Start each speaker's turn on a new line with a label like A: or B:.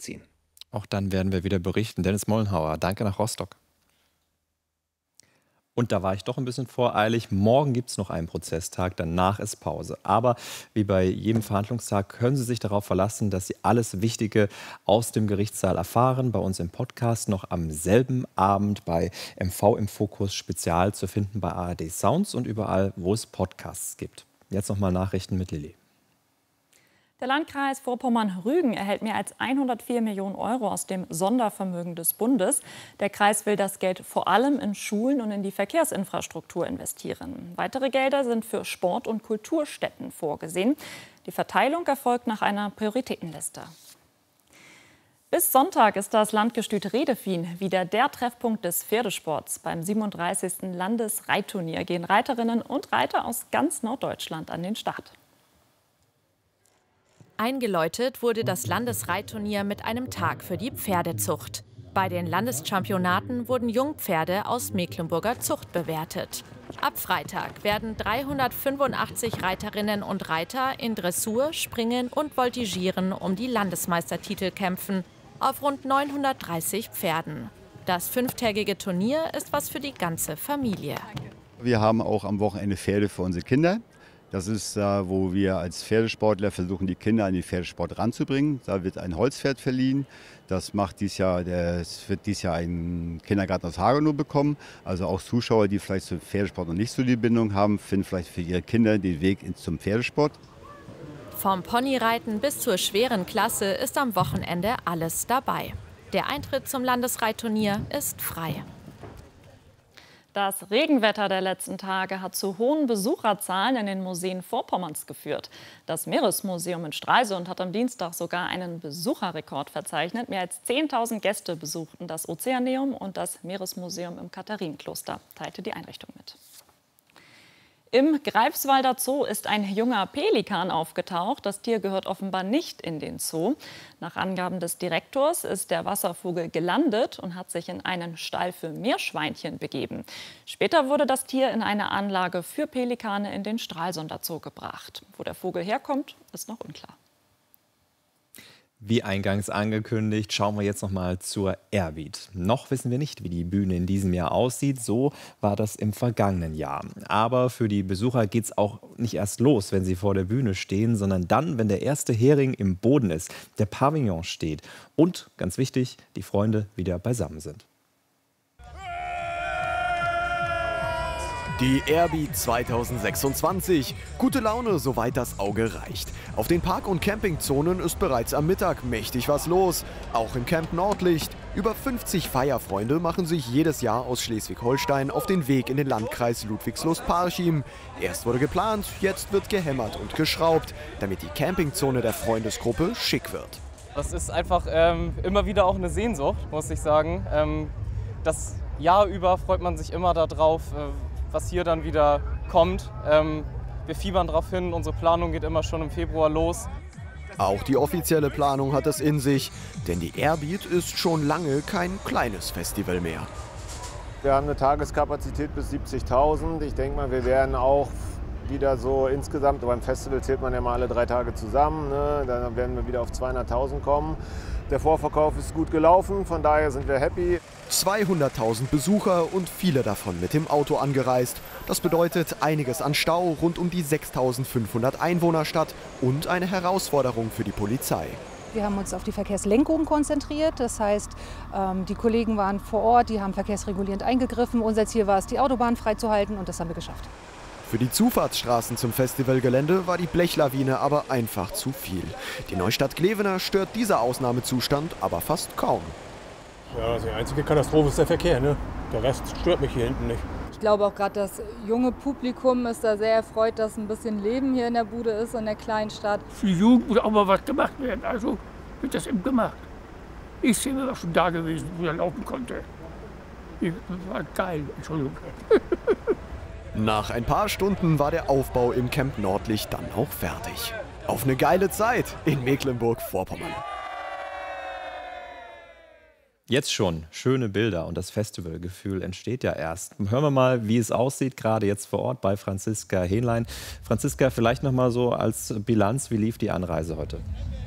A: ziehen.
B: Auch dann werden wir wieder berichten. Dennis Mollenhauer, danke nach Rostock. Und da war ich doch ein bisschen voreilig. Morgen gibt es noch einen Prozesstag, danach ist Pause. Aber wie bei jedem Verhandlungstag können Sie sich darauf verlassen, dass Sie alles Wichtige aus dem Gerichtssaal erfahren. Bei uns im Podcast noch am selben Abend bei MV im Fokus Spezial zu finden bei ARD Sounds und überall, wo es Podcasts gibt. Jetzt nochmal Nachrichten mit Lilly.
C: Der Landkreis Vorpommern-Rügen erhält mehr als 104 Millionen Euro aus dem Sondervermögen des Bundes. Der Kreis will das Geld vor allem in Schulen und in die Verkehrsinfrastruktur investieren. Weitere Gelder sind für Sport- und Kulturstätten vorgesehen. Die Verteilung erfolgt nach einer Prioritätenliste. Bis Sonntag ist das Landgestüt Redefien wieder der Treffpunkt des Pferdesports. Beim 37. Landesreitturnier gehen Reiterinnen und Reiter aus ganz Norddeutschland an den Start.
D: Eingeläutet wurde das Landesreitturnier mit einem Tag für die Pferdezucht. Bei den Landeschampionaten wurden Jungpferde aus Mecklenburger Zucht bewertet. Ab Freitag werden 385 Reiterinnen und Reiter in Dressur, Springen und Voltigieren um die Landesmeistertitel kämpfen, auf rund 930 Pferden. Das fünftägige Turnier ist was für die ganze Familie.
E: Wir haben auch am Wochenende Pferde für unsere Kinder. Das ist, wo wir als Pferdesportler versuchen, die Kinder an den Pferdesport ranzubringen. Da wird ein Holzpferd verliehen. Das wird dieses Jahr ein Kindergarten aus Hagenow bekommen. Also auch Zuschauer, die vielleicht zum Pferdesport noch nicht so die Bindung haben, finden vielleicht für ihre Kinder den Weg zum Pferdesport.
D: Vom Ponyreiten bis zur schweren Klasse ist am Wochenende alles dabei. Der Eintritt zum Landesreitturnier ist frei.
C: Das Regenwetter der letzten Tage hat zu hohen Besucherzahlen in den Museen Vorpommerns geführt. Das Meeresmuseum in Stralsund hat am Dienstag sogar einen Besucherrekord verzeichnet. Mehr als 10.000 Gäste besuchten das Ozeaneum und das Meeresmuseum im Katharinenkloster, teilte die Einrichtung mit. Im Greifswalder Zoo ist ein junger Pelikan aufgetaucht. Das Tier gehört offenbar nicht in den Zoo. Nach Angaben des Direktors ist der Wasservogel gelandet und hat sich in einen Stall für Meerschweinchen begeben. Später wurde das Tier in eine Anlage für Pelikane in den Stralsunder Zoo gebracht. Wo der Vogel herkommt, ist noch unklar.
B: Wie eingangs angekündigt, schauen wir jetzt noch mal zur Airbeat. Noch wissen wir nicht, wie die Bühne in diesem Jahr aussieht. So war das im vergangenen Jahr. Aber für die Besucher geht es auch nicht erst los, wenn sie vor der Bühne stehen, sondern dann, wenn der erste Hering im Boden ist, der Pavillon steht und, ganz wichtig, die Freunde wieder beisammen sind.
F: Die Airbeat 2026. Gute Laune, soweit das Auge reicht. Auf den Park- und Campingzonen ist bereits am Mittag mächtig was los. Auch im Camp Nordlicht. Über 50 Feierfreunde machen sich jedes Jahr aus Schleswig-Holstein auf den Weg in den Landkreis Ludwigslust-Parchim. Erst wurde geplant, jetzt wird gehämmert und geschraubt, damit die Campingzone der Freundesgruppe schick wird.
G: Das ist einfach immer wieder auch eine Sehnsucht, muss ich sagen. Das Jahr über freut man sich immer darauf, was hier dann wieder kommt. Wir fiebern darauf hin, unsere Planung geht immer schon im Februar los.
F: Auch die offizielle Planung hat es in sich, denn die Airbeat ist schon lange kein kleines Festival mehr.
H: Wir haben eine Tageskapazität bis 70.000. Ich denke mal, wir werden auch wieder so insgesamt, beim Festival zählt man ja mal alle 3 Tage zusammen, ne? Dann werden wir wieder auf 200.000 kommen. Der Vorverkauf ist gut gelaufen, von daher sind wir happy.
F: 200.000 Besucher und viele davon mit dem Auto angereist. Das bedeutet einiges an Stau rund um die 6.500 Einwohnerstadt und eine Herausforderung für die Polizei.
I: Wir haben uns auf die Verkehrslenkung konzentriert. Das heißt, die Kollegen waren vor Ort, die haben verkehrsregulierend eingegriffen. Unser Ziel war es, die Autobahn freizuhalten, und das haben wir geschafft.
F: Für die Zufahrtsstraßen zum Festivalgelände war die Blechlawine aber einfach zu viel. Die Neustadt Glewener stört dieser Ausnahmezustand aber fast kaum.
J: Ja, die einzige Katastrophe ist der Verkehr, ne? Der Rest stört mich hier hinten nicht.
K: Ich glaube auch gerade das junge Publikum ist da sehr erfreut, dass ein bisschen Leben hier in der Bude ist, in der kleinen Stadt.
L: Für die Jugend muss auch mal was gemacht werden, also wird das eben gemacht. Ich selber war schon da gewesen, wo er laufen konnte. Das war geil, Entschuldigung.
F: Nach ein paar Stunden war der Aufbau im Camp Nordlicht dann auch fertig. Auf eine geile Zeit in Mecklenburg-Vorpommern.
B: Jetzt schon schöne Bilder und das Festivalgefühl entsteht ja erst. Hören wir mal, wie es aussieht, gerade jetzt vor Ort bei Franziska Hähnlein. Franziska, vielleicht noch mal so als Bilanz, wie lief die Anreise heute?